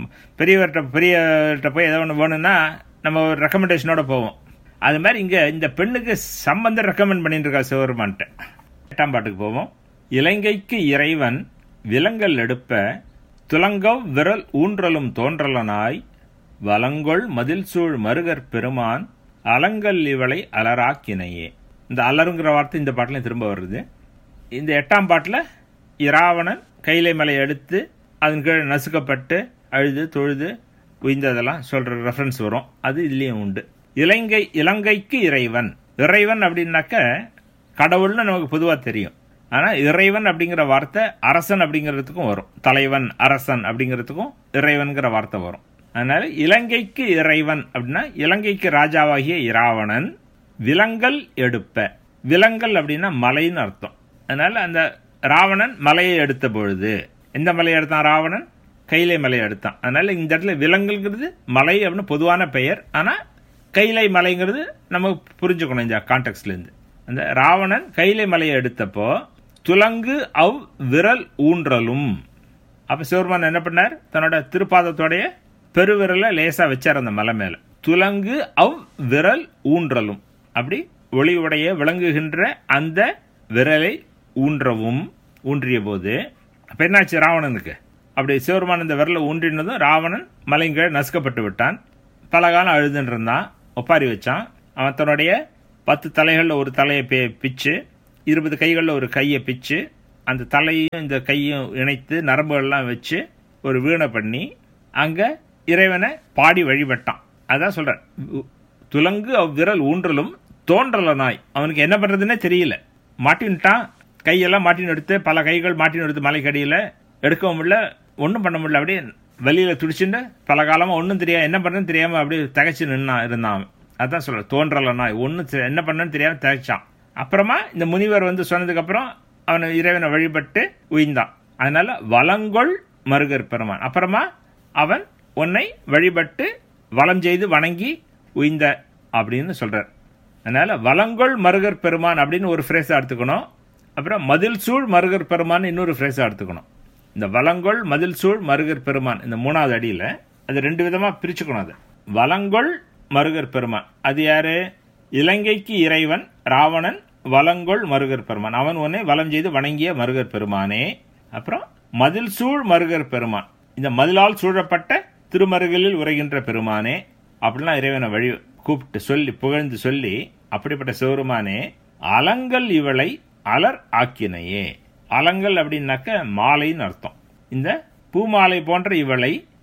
பெரியவர்கிட்ட போய் ஏதோ ஒன்று வேணும்னா நம்ம ஒரு ரெக்கமெண்டேஷனோட போவோம். அது மாதிரி இங்கே இந்த பெண்ணுக்கு சம்பந்தம் ரெக்கமெண்ட் பண்ணிட்டு இருக்கா சிவருமான்ட்ட. 8ஆம் பாட்டுக்கு போவோம். இலங்கைக்கு இறைவன் விலங்கல் எடுப்ப துலங்கவ் விரல் ஊன்றலும் தோன்றலனாய் வலங்கொள் மதில் சூழ் மருகர் பெருமான் அலங்கல் இவளை அலராக்கினையே. இந்த அலருங்கிற வார்த்தை இந்த பாட்டில் திரும்ப வருது. இந்த 8ஆம் பாட்டில் இராவணன் கைலை மலை எடுத்து அதன் கீழ் நசுக்கப்பட்டு அழுது தொழுது உய்ந்ததெல்லாம் சொல்ற ரெஃபரன்ஸ் வரும். அது இதுலேயும் உண்டு. இலங்கைக்கு இறைவன். இறைவன் அப்படின்னாக்க கடவுள்னு நமக்கு பொதுவாக தெரியும். ஆனால் இறைவன் அப்படிங்கிற வார்த்தை அரசன் அப்படிங்கிறதுக்கும் வரும். தலைவன் அரசன் அப்படிங்கிறதுக்கும் இறைவன்கிற வார்த்தை வரும். அதனால இலங்கைக்கு இறைவன் அப்படின்னா இலங்கைக்கு ராஜாவாகிய இராவணன் விலங்கல் எடுப்ப. விலங்கல் அப்படின்னா மலைன்னு அர்த்தம். அதனால அந்த ராவணன் மலையை எடுத்த பொழுது, எந்த மலையை எடுத்தான் ராவணன்? கைலை மலையை எடுத்தான். அதனால இந்த இடத்துல விலங்கல்ங்கிறது மலை அப்படின்னு பொதுவான பெயர். ஆனால் கைலை மலைங்கிறது நம்ம புரிஞ்சுக்கணும் இந்த கான்டெக்ட்லேருந்து. அந்த ராவணன் கைலை மலையை எடுத்தப்போ துலங்கு அவ் விரல் ஊன்றலும். அப்ப சிவருமான் என்ன பண்ணார்? தன்னோட திருப்பாதத்தோடைய பெருவிரலை லேசா வச்சார் அந்த மலை மேல. துலங்கு அவ் விரல் ஊன்றலும், அப்படி ஒளியுடைய விளங்குகின்ற அந்த விரலை ஊன்றவும் ஊன்றிய போது அப்ப என்னாச்சு ராவணனுக்கு? அப்படி சிவருமான் இந்த விரலை ஊன்றினதும் ராவணன் மலைங்க நசுக்கப்பட்டு விட்டான். பல காலம் அழுதுன்னு இருந்தான், ஒப்பாரி வச்சான். அவன் தன்னுடைய 10 தலைகளில் ஒரு தலையை பிச்சு, 20 கைகளில் ஒரு கையை பிச்சு, அந்த தலையையும் இந்த கையும் இணைத்து நரம்புகள்லாம் வச்சு ஒரு வீணை பண்ணி அங்க இறைவனை பாடி வழிபட்டான். அதான் சொல்ற, துலங்கு அவ்விரல் ஊன்றலும் தோன்றலனாய். அவனுக்கு என்ன பண்றதுன்னே தெரியல. மாட்டின்ட்டான், கையெல்லாம் மாட்டின்னு எடுத்து, பல கைகள் மாட்டின்னு எடுத்து மலைக்கடியில் எடுக்கவும் முடியல, ஒன்றும் பண்ண முடியல. அப்படியே வெளியில துடிச்சுட்டு பல காலமா ஒன்றும் தெரியாது, என்ன பண்றதுன்னு தெரியாம அப்படியே தகைச்சு இருந்தான். அதான் சொல்ற, தோன்றலனாய். ஒன்னு என்ன பண்ணன்னு தெரியாம தகைச்சான். அப்புறமா இந்த முனிவர் வந்து சொன்னதுக்கு அப்புறம் அவனை இறைவனை வழிபட்டு உயிர்ந்தான். அதனால வலங்கொள் மருகர் பெருமான். அப்புறமா அவன் உன்னை வழிபட்டு வலம் செய்து வணங்கி உயிர்ந்த அப்படின்னு சொல்றார். அதனால வலங்கொள் மருகர் பெருமான் அப்படின்னு ஒரு ஃப்ரேஸா எடுத்துக்கணும். அப்புறம் மதில் சூழ் மருகர் பெருமான் இன்னொரு ஃப்ரேஸா எடுத்துக்கணும். இந்த வலங்கொள் மதில் சூழ் மருகர் பெருமான் இந்த 3வது அடியில அது 2 விதமா பிரிச்சுக்கணும். அது வலங்கொள் மருகர் பெருமான் அது யாரு? இலங்கைக்கு இறைவன் ராவணன் வலங்கொள் மருகர் பெருமான். அவன் உன்னை வலம் செய்து வணங்கிய மருகர் பெருமானே. அப்புறம் மதில் சூழ் மருகர் பெருமான், இந்த மதிலால் சூழப்பட்ட திருமருகலில் உரைகின்ற பெருமானே அப்படிலாம் இறைவனை வழி கூப்பிட்டு சொல்லி புகழ்ந்து சொல்லி, அப்படிப்பட்ட சிவருமானே அலங்கல் இவளை அலர் ஆக்கினையே. அலங்கல் அப்படின்னாக்க மாலைன்னு அர்த்தம். இந்த பூமாலை போன்ற இவளை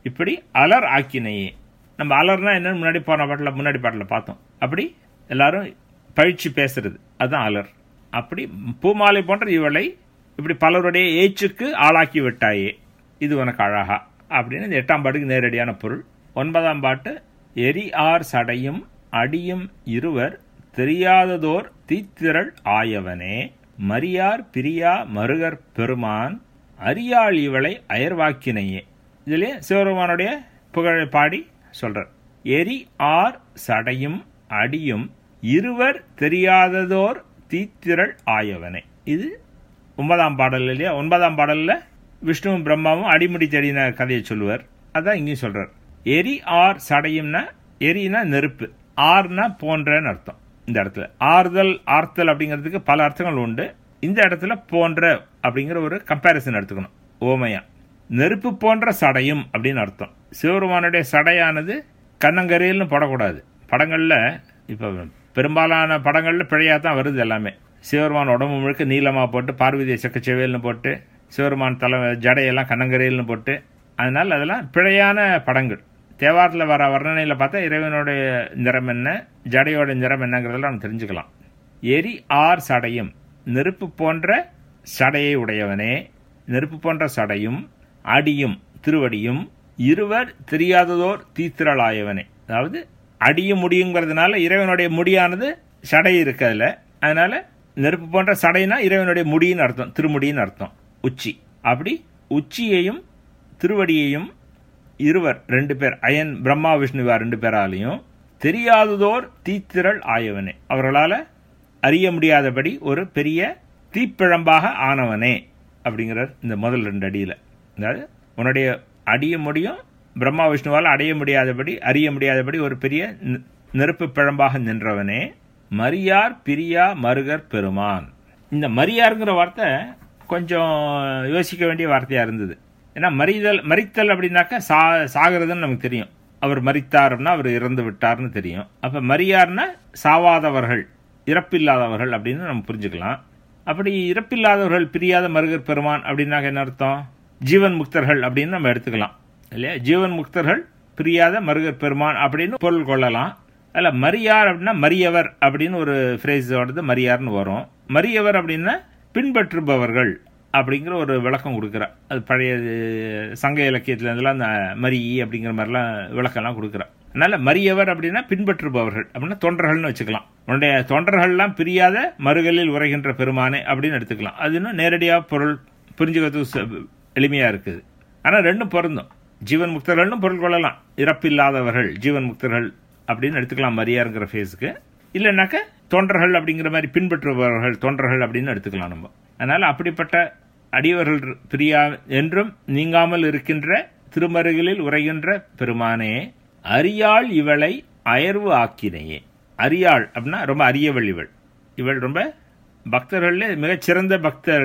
இப்படி அலர் ஆக்கினையே. நம்ம அலர்னா என்னன்னு முன்னாடி பாட்டில் பார்த்தோம். அப்படி எல்லாரும் பழிச்சு பேசுறது, அதுதான் அலர். அப்படி பூமாலை போன்ற இவளை இப்படி பலருடைய ஏச்சுக்கு ஆளாக்கி விட்டாயே, இது உனக்கு அழகா அப்படின்னு இந்த 8ஆம் பாட்டுக்கு நேரடியான பொருள். 9ஆம் பாட்டு, எரி ஆர் சடையும் அடியும் இருவர் தெரியாததோர் தீத்திரள் ஆயவனே, மரியார் பிரியா மருகர் பெருமான் அரியாள் இவளை அயர்வாக்கினையே. இதுலேயே சிவபெருமானுடைய புகழை பாடி சொல்றார். எரி ஆர் சடையும் அடியும் இருவர் தெரியாததோர் தீத்திரள் ஆயவனே. இது 9ஆம் பாடல் இல்லையா? 9ஆம் பாடல்ல விஷ்ணுவும் பிரம்மாவும் அடிமுடி தேடின கதையை சொல்லுவார். அதான் இங்கேயும் சொல்றார். எரி ஆர் சடையும்னா, எரினா நெருப்பு, ஆர்னா போன்றன்னு அர்த்தம். இந்த இடத்துல ஆர்த்தல் அப்படிங்கிறதுக்கு பல அர்த்தங்கள் உண்டு. இந்த இடத்துல போன்ற அப்படிங்கிற ஒரு கம்பேரிசன் எடுத்துக்கணும். ஓமையா நெருப்பு போன்ற சடையும் அப்படின்னு அர்த்தம். சிவபெருமானுடைய சடையானது கண்ணங்கரையில்னு போடக்கூடாது. படங்கள்ல இப்ப பெரும்பாலான படங்கள்ல பிழையா தான் வருது எல்லாமே. சிவபெருமான் உடம்பு முழுக்க நீளமா போட்டு, பார்வதியை செக்கச்செவேல்னு போட்டு, சிவபெருமான் தலை ஜடையெல்லாம் கண்ணங்கரையில்னு போட்டு, அதனால அதெல்லாம் பிழையான படங்கள். தேவாரத்தில் வர வர்ணனையில் பார்த்தா இறைவனுடைய நிறம் என்ன, ஜடையோட நிறம் என்னங்கிறதெல்லாம் நம்ம தெரிஞ்சுக்கலாம். எரி ஆர் சடையும், நெருப்பு போன்ற சடையை உடையவனே, நெருப்பு போன்ற சடையும் அடியும் திருவடியும் இருவர் தெரியாததோர் தீத்திரளாயவனே. அதாவது அடியும் முடியுங்கிறதுனால இறைவனுடைய முடியானது சடை இருக்கதுல, அதனால நெருப்பு போன்ற சடைனா இறைவனுடைய முடின்னு அர்த்தம், திருமுடின்னு அர்த்தம், உச்சி. அப்படி உச்சியையும் திருவடியையும் இருவர் 2 பேர், அயன் பிரம்மா விஷ்ணுவா 2 பேராலையும் தெரியாததோர் தீத்திரள் ஆயவனே, அவர்களால் அறிய முடியாதபடி ஒரு பெரிய தீப்பிழம்பாக ஆனவனே அப்படிங்கிறார் இந்த முதல் 2 அடியில். அதாவது உன்னுடைய அடிய முடியும், பிரம்மா விஷ்ணுவால் அடைய முடியாதபடி அறிய முடியாதபடி ஒரு பெரிய நெருப்பு பிழம்பாக நின்றவனே, மரியார் பிரியா மருகர் பெருமான். இந்த மரியாருங்கிற வார்த்தை கொஞ்சம் யோசிக்க வேண்டிய வார்த்தையா இருந்தது. ஏன்னா மரித்தல் அப்படின்னாக்கா சாகிறதுன்னு நமக்கு தெரியும். அவர் மரித்தார்னா அவர் இறந்து விட்டார்னு தெரியும். அப்ப மரியார்னா சாவாதவர்கள், இறப்பில்லாதவர்கள் அப்படின்னு நம்ம புரிஞ்சுக்கலாம். அப்படி இறப்பில்லாதவர்கள் பிரியாத மருகர் பெருமான் அப்படின்னாக்க என்ன அர்த்தம்? ஜீவன் முக்தர்கள் அப்படின்னு நம்ம எடுத்துக்கலாம் இல்லையா? ஜீவன் முக்தர்கள் பிரியாத மருகர் பெருமான் அப்படின்னு பொருள் கொள்ளலாம். அதில் மரியார் அப்படின்னா மரியவர் அப்படின்னு ஒரு ஃப்ரேஸோடது மரியார்னு வரும். மரியவர் அப்படின்னா பின்பற்றுபவர்கள் அப்படிங்கிற ஒரு விளக்கம் கொடுக்குறார். அது பழைய சங்க இலக்கியத்துல இருந்தெல்லாம் அந்த மரி அப்படிங்கிற மாதிரிலாம் விளக்கம்லாம் கொடுக்குறார். அதனால மரியவர் அப்படின்னா பின்பற்றுபவர்கள் அப்படின்னா தொண்டர்கள்னு வச்சுக்கலாம். உன்னுடைய தொண்டர்கள்லாம் பிரியாத மருகலில் உரைகின்ற பெருமானே அப்படின்னு எடுத்துக்கலாம். அது இன்னும் நேரடியாக பொருள் புரிஞ்சுக்கிறது எளிமையா இருக்குது. ஆனால் ரெண்டும் பொருந்தும். ஜீவன் முக்தர்கள்னு பொருள் கொள்ளலாம். இறப்பில்லாதவர்கள் ஜீவன் முக்தர்கள் அப்படின்னு எடுத்துக்கலாம் மரியாருங்கிற ஃபேஸுக்கு. இல்லைன்னாக்க தொண்டர்கள் அப்படிங்கிற மாதிரி பின்பற்றுபவர்கள் தொண்டர்கள் அப்படின்னு எடுத்துக்கலாம் நம்ம. அதனால அப்படிப்பட்ட அடியவர்கள் பிரியா என்றும் நீங்காமல் இருக்கின்ற திருமருகலில் உரைகின்ற பெருமானே, அரியாள் இவளை அயர்வு ஆக்கினையே. அரியாள் அப்படின்னா ரொம்ப அரியவள் இவள். இவள் ரொம்ப பக்தர்களே மிகச்சிறந்த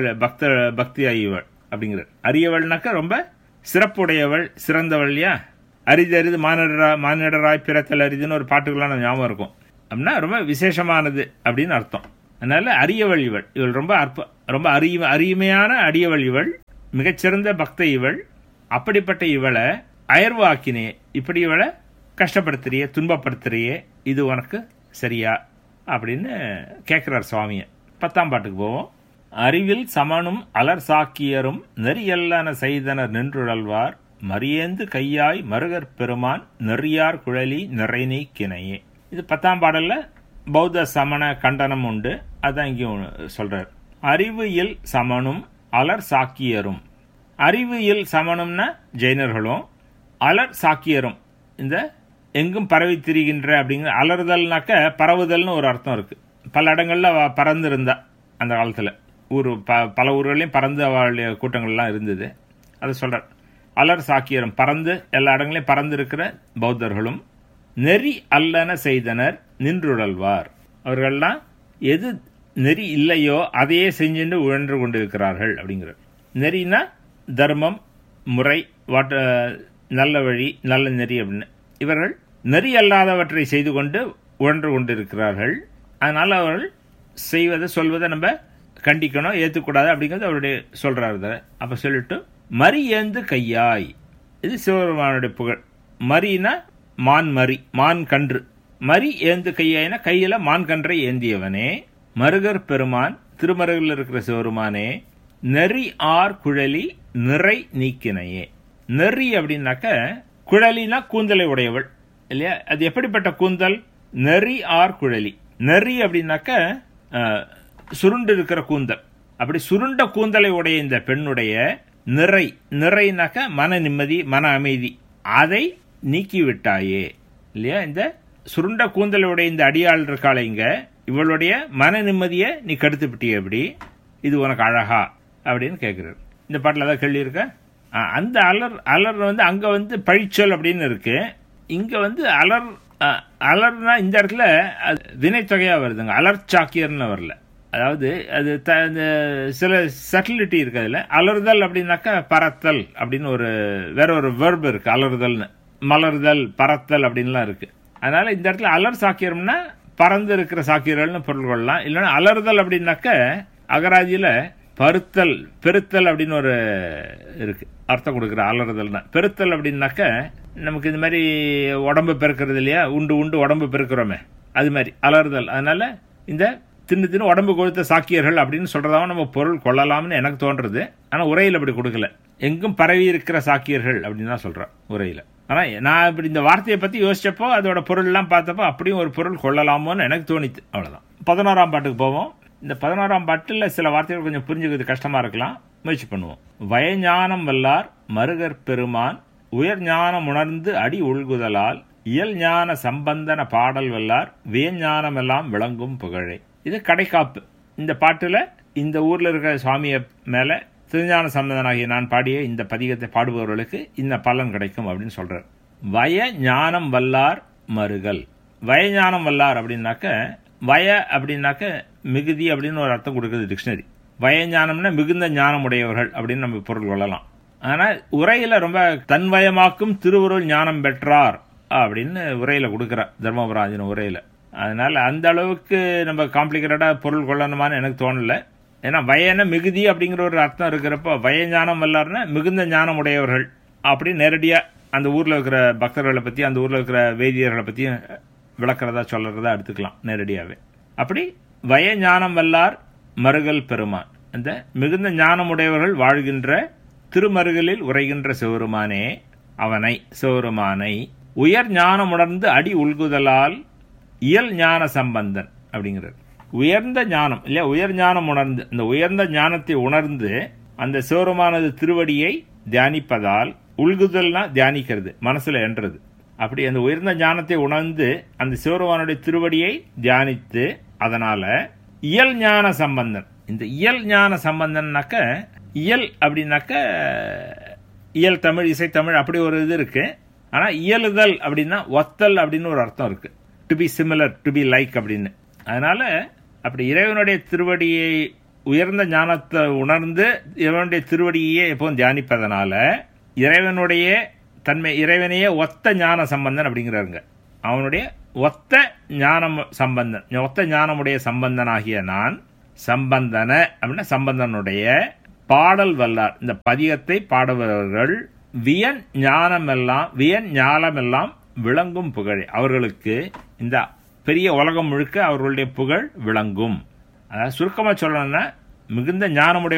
பக்தியாய் இவள் அப்படிங்கிறார். அரியவள்னாக்க ரொம்ப சிறப்புடையவள், சிறந்தவள். இல்லையா? அரிது மானிடராய் பிறத்தல் அரிதுன்னு ஒரு பாட்டுக்கெல்லாம் நம்ம ஞாபகம் இருக்கும். அப்படின்னா ரொம்ப விசேஷமானது அப்படின்னு அர்த்தம். அதனால அரியவள் இவள். இவள் ரொம்ப அருமையான அடியவள் இவள், மிகச்சிறந்த பக்த இவள். அப்படிப்பட்ட இவளை அயர்வு ஆக்கினே, இப்படி இவளை கஷ்டப்படுத்துறியே, துன்பப்படுத்துறியே, இது உனக்கு சரியா அப்படின்னு கேட்கிறார் சுவாமிய. 10ஆம் பாட்டுக்கு போவோம். அறிவில் சமனும் அலர் சாக்கியரும் நெறியல்லன செய்தனர் நின்றுழல்வார் மரியேந்து கையாய் மருகர் பெருமான் நெறியார் குழலி நிறை நீக்கினையே. இது 10ஆம் பாடல்ல பௌத்த சமண கண்டனம் உண்டு. அதான் இங்கே சொல்றார். அறிவு இல் சமனும் அலர் சாக்கியரும். அறிவு இல் சமனும்னா ஜெயினர்களும், அலர் சாக்கியரும் இந்த எங்கும் பரவி திரிகின்ற அப்படிங்கிற. அலறுதல்னாக்க பரவுதல்னு ஒரு அர்த்தம் இருக்கு. பல இடங்கள்ல பறந்து இருந்தா அந்த காலத்துல பல ஊர்களையும் பறந்து அவளுடைய கூட்டங்கள்லாம் இருந்தது. அதை சொல்றார். அலர் சாக்கியரும் பறந்து எல்லா இடங்களையும் பறந்து இருக்கிற பௌத்தர்களும் நெறி அல்லன செய்தனர் நின்றுழல்வார். அவர்கள்லாம் எது நெறி இல்லையோ அதையே செஞ்சுட்டு உழன்று கொண்டிருக்கிறார்கள் அப்படிங்கிறார். நெறினா தர்மம், முறை, நல்ல வழி, நல்ல நெறி அப்படின்னு. இவர்கள் நெறி அல்லாதவற்றை செய்து கொண்டு உழன்று கொண்டிருக்கிறார்கள். அதனால அவர்கள் செய்வதை சொல்வதை நம்ம கண்டிக்கணும், ஏற்றுக்கூடாது அப்படிங்கிறது அவருடைய சொல்றாரு. அப்ப சொல்லிட்டு மரியேந்து கையாய். இது சிவபெருமானுடைய புகழ். மரினா மான் மரி, மான் கன்று. மரி ஏந்து கையாயின, கையில மான் கன்றை ஏந்தியவனே, மருகர் பெருமான், திருமருகில் இருக்கிற சிவபெருமானே, நெறி ஆர் குழலி நிறை நீக்கினையே. நெறி அப்படின்னாக்க, குழலினா கூந்தலை உடையவள் இல்லையா? அது எப்படிப்பட்ட கூந்தல்? நெறி ஆர் குழலி. நெறி அப்படின்னாக்க சுருண்டு இருக்கிற கூந்தல். அப்படி சுருண்ட கூந்தலை உடைய இந்த பெண்ணுடைய நிறை, நிறைனாக்க மன நிம்மதி, மன அமைதி, அதை நீக்கிவிட்டாயே இல்லையா? இந்த சுருண்ட கூந்தலுடைய இந்த அடியாள் இருக்காள இங்க, இவளுடைய மன நிம்மதியை நீ கெடுத்து விட்டிய, எப்படி இது உனக்கு அழகா அப்படின்னு கேட்கிறார். இந்த பாட்டில் ஏதாவது கேள்வி இருக்க? அந்த அலர் அங்க பழிச்சொல் அப்படின்னு இருக்கு. இங்க அலர்னா இந்த இடத்துல வினைத்தொகையா வருதுங்க, அலர்ச்சாக்கியர்னு வரல. அதாவது அது சில சட்டிலிட்டி இருக்கு அதுல. அலறுதல் அப்படின்னாக்கா பறத்தல் அப்படின்னு வேற ஒரு வெர்ப் இருக்கு. அலறுதல்னு, மலர்தல், பறத்தல் அப்படின்லாம் இருக்கு. அதனால இந்த இடத்துல அலர் சாக்கியம்னா பறந்து இருக்கிற சாக்கியர்கள்னு பொருள் கொள்ளலாம். இல்லைன்னா அலறுதல் அப்படின்னாக்க அகராதியில பருத்தல், பெருத்தல் அப்படின்னு ஒரு இருக்கு அர்த்தம் கொடுக்குற. அலறுதல்னா பெருத்தல் அப்படின்னாக்க நமக்கு இந்த மாதிரி உடம்பு பெருக்கிறது இல்லையா, உண்டு உண்டு உடம்பு பெருக்கிறோமே, அது மாதிரி அலறுதல். அதனால இந்த தின்னு உடம்பு கொடுத்த சாக்கியர்கள் அப்படின்னு சொல்றதாவும் நம்ம பொருள் கொள்ளலாம்னு எனக்கு தோன்றது. ஆனா உரையில் அப்படி கொடுக்கல. எங்கும் பரவி இருக்கிற சாக்கியர்கள் அப்படின்னு தான் சொல்றேன் உரையில. ஆனா நான் இப்படி இந்த வார்த்தையை பத்தி யோசிச்சப்போ அதோட பொருள் எல்லாம் பார்த்தப்போ அப்படியும் ஒரு பொருள் கொள்ளலாமோன்னு எனக்கு தோணித்து. அவ்வளவுதான். 11ஆம் பாட்டுக்கு போவோம். இந்த 11ஆம் பாட்டில் சில வார்த்தைகள் கொஞ்சம் புரிஞ்சுக்கிறது கஷ்டமா இருக்கலாம், முயற்சி பண்ணுவோம். வயஞானம் வல்லார் மருகர் பெருமான், உயர் ஞானம் உணர்ந்து அடி உள்குதலால், இயல் ஞான சம்பந்தன பாடல் வல்லார், வியஞானம் எல்லாம் விளங்கும் புகழே. இது கடைக்காப்பு. இந்த பாட்டுல இந்த ஊர்ல இருக்கிற சுவாமிய மேல திருஞான சம்பந்தனாகிய நான் பாடிய இந்த பதிகத்தை பாடுபவர்களுக்கு இந்த பலன் கிடைக்கும் அப்படின்னு சொல்றார். வய ஞானம் வல்லார் மருகல். வயஞானம் வல்லார் அப்படின்னாக்க, வய அப்படின்னாக்க மிகுதி அப்படின்னு ஒரு அர்த்தம் கொடுக்குறது டிக்ஷனரி. வயஞானம்னா மிகுந்த ஞானம் உடையவர்கள் அப்படின்னு நம்ம பொருள் கொள்ளலாம். ஆனா உரையில ரொம்ப தன்வயமாக்கும் திருவுருள் ஞானம் பெற்றார் அப்படின்னு உரையில கொடுக்கிறார் தர்மபுராஜின் உரையில. அதனால அந்த அளவுக்கு நம்ம காம்ப்ளிகேட்டடா பொருள் கொள்ளணுமான்னு எனக்கு தோணல. ஏன்னா வயன மிகுதி அப்படிங்கிற ஒரு அர்த்தம் இருக்கிறப்ப வயஞானம் வல்லார்னா மிகுந்த ஞானம் உடையவர்கள் அப்படின்னு நேரடியா அந்த ஊர்ல இருக்கிற பக்தர்களை பத்தி, அந்த ஊர்ல இருக்கிற வேதியர்களை பத்தி விளக்குறதா சொல்றதா எடுத்துக்கலாம் நேரடியாவே. அப்படி வயஞானம் வல்லார் மருகல் பெருமான், அந்த மிகுந்த ஞானம் உடையவர்கள் வாழ்கின்ற திருமருகலில் உரைகின்ற சிவருமானே, அவனை சிவருமானை உயர் ஞானம் உணர்ந்து அடி உள்குதலால் இயல் ஞான சம்பந்தன் அப்படிங்கிறார். உயர்ந்த ஞானம் இல்லையா, உயர் ஞானம் உணர்ந்து, அந்த உயர்ந்த ஞானத்தை உணர்ந்து அந்த சிவருமானது திருவடியை தியானிப்பதால், உள்குதல்னா தியானிக்கிறது, மனசுல என்றது. அப்படி அந்த உயர்ந்த ஞானத்தை உணர்ந்து அந்த சிவருமானுடைய திருவடியை தியானித்து, அதனால இயல் ஞான சம்பந்தன். இந்த இயல் ஞான சம்பந்தன்னாக்க, இயல் அப்படின்னாக்க இயல் தமிழ், இசைத்தமிழ் அப்படி ஒரு இது இருக்கு. ஆனா இயலுதல் அப்படின்னா ஒத்தல் அப்படின்னு ஒரு அர்த்தம் இருக்கு. To be similar, to be like அப்படின்னு. அதனால அப்படி இறைவனுடைய திருவடியை, உயர்ந்த ஞானத்தை உணர்ந்து இறைவனுடைய திருவடியே எப்போதும் தியானிப்பதனால இறைவனுடைய தன்மை, இறைவனையே ஒத்த ஞான சம்பந்தன் அப்படிங்கிறாருங்க. அவனுடைய ஒத்த ஞானம் சம்பந்தன், ஒத்த ஞானமுடைய சம்பந்தனாகிய நான், சம்பந்தன அப்படின்னா சம்பந்தனுடைய பாடல் வல்லார், இந்த பதிகத்தை பாடுபவர்கள் வியன் ஞானமெல்லாம், வியன் ஞானமெல்லாம் விளங்கும் புகழ். அவர்களுக்கு இந்த பெரிய உலகம் முழுக்க அவர்களுடைய புகழ் விளங்கும். அதாவது சுருக்கமா சொல்லணும்னா, மிகுந்த ஞானமுடைய